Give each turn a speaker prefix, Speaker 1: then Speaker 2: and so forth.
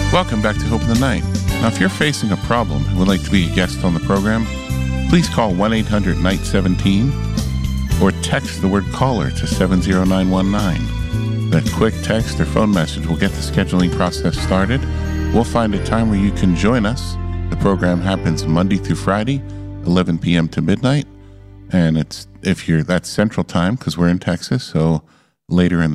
Speaker 1: Welcome back to Hope in the Night. Now, if you're facing a problem and would like to be a guest on the program, please call 1-800-NIGHT-17 or text the word caller to 70919. That quick text or phone message will get the scheduling process started. We'll find a time where you can join us. The program happens Monday through Friday, 11 p.m. to midnight. And that's Central Time because we're in Texas, so later in the